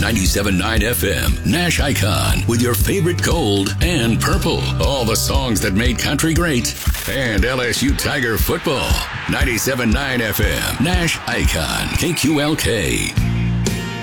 97.9 FM, Nash Icon, with your favorite gold and purple. All the songs that made country great. And LSU Tiger football. 97.9 FM, Nash Icon, KQLK.